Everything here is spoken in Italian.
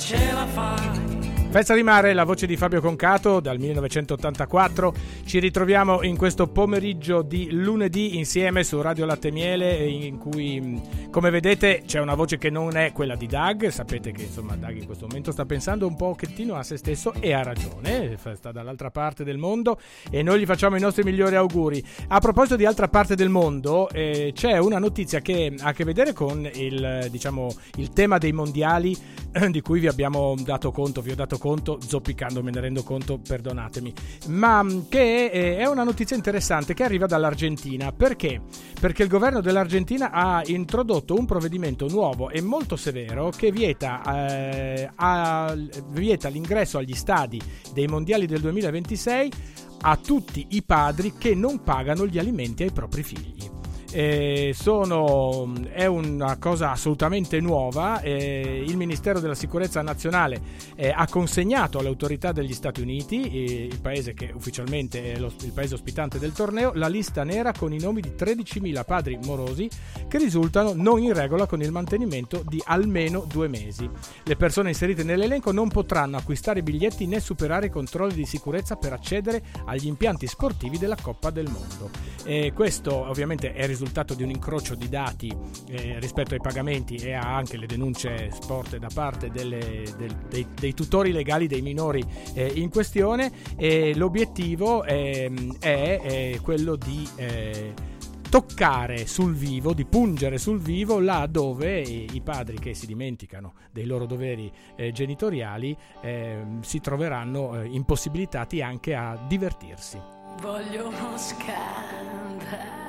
ce la fai. Festa di mare, la voce di Fabio Concato dal 1984. Ci ritroviamo in questo pomeriggio di lunedì insieme su Radio Latte e Miele, in cui, come vedete, c'è una voce che non è quella di Doug. Sapete che insomma Doug in questo momento sta pensando un pochettino a se stesso e ha ragione, sta dall'altra parte del mondo e noi gli facciamo i nostri migliori auguri. A proposito di altra parte del mondo, c'è una notizia che ha a che vedere con il tema dei mondiali di cui vi ho dato conto, zoppicando, me ne rendo conto, perdonatemi, ma che è una notizia interessante che arriva dall'Argentina. Perché? Perché il governo dell'Argentina ha introdotto un provvedimento nuovo e molto severo che vieta l'ingresso agli stadi dei mondiali del 2026 a tutti i padri che non pagano gli alimenti ai propri figli. È una cosa assolutamente nuova. Il Ministero della Sicurezza Nazionale ha consegnato alle autorità degli Stati Uniti, il paese che ufficialmente è il paese ospitante del torneo, la lista nera con i nomi di 13.000 padri morosi che risultano non in regola con il mantenimento di almeno 2 mesi. Le persone inserite nell'elenco non potranno acquistare biglietti né superare i controlli di sicurezza per accedere agli impianti sportivi della Coppa del Mondo. Questo ovviamente è il risultato di un incrocio di dati rispetto ai pagamenti e a anche le denunce sporte da parte dei tutori legali dei minori in questione, e l'obiettivo è quello di toccare sul vivo, di pungere sul vivo là dove i padri che si dimenticano dei loro doveri genitoriali si troveranno impossibilitati anche a divertirsi. Voglio uno scandalo.